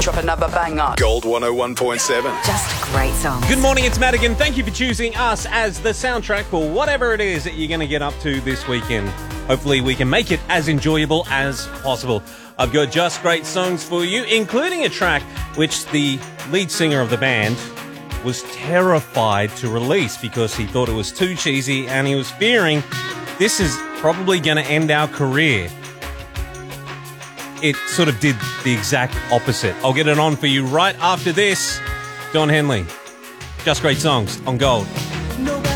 drop another banger. Gold 101.7. Just great songs. Good morning, it's Madigan. Thank you for choosing us as the soundtrack for whatever it is that you're going to get up to this weekend. Hopefully we can make it as enjoyable as possible. I've got just great songs for you, including a track which the lead singer of the band was terrified to release because he thought it was too cheesy and he was fearing this is probably going to end our career. It sort of did the exact opposite. I'll get it on for you right after this. Don Henley, Just Great Songs on Gold. Nobody